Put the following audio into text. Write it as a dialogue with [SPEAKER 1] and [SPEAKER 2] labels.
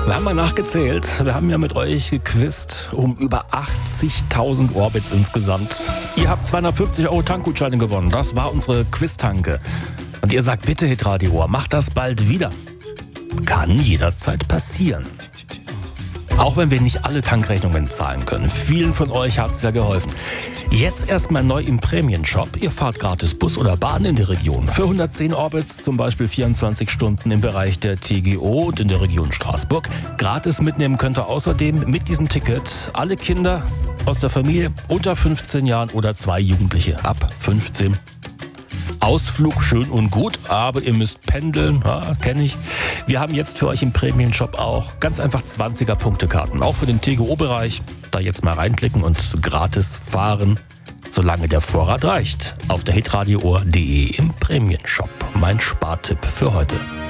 [SPEAKER 1] Wir haben mal nachgezählt. Wir haben ja mit euch gequizt um über 80.000 Orbits insgesamt. Ihr habt 250 € Tankgutscheine gewonnen. Das war unsere Quiz-Tanke. Und ihr sagt, bitte Hitradio Ohr, macht das bald wieder. Kann jederzeit passieren. Auch wenn wir nicht alle Tankrechnungen zahlen können. Vielen von euch hat es ja geholfen. Jetzt erstmal neu im Prämienshop. Ihr fahrt gratis Bus oder Bahn in der Region. Für 110 Orbits, zum Beispiel 24 Stunden im Bereich der TGO und in der Region Straßburg. Gratis mitnehmen könnt ihr außerdem mit diesem Ticket alle Kinder aus der Familie unter 15 Jahren oder 2 Jugendliche ab 15. Ausflug schön und gut, aber ihr müsst pendeln, ja, kenne ich. Wir haben jetzt für euch im Prämienshop auch ganz einfach 20er-Punkte-Karten, auch für den TGO-Bereich. Da jetzt mal reinklicken und gratis fahren, solange der Vorrat reicht. Auf der hitradioohr.de im Prämienshop. Mein Spartipp für heute.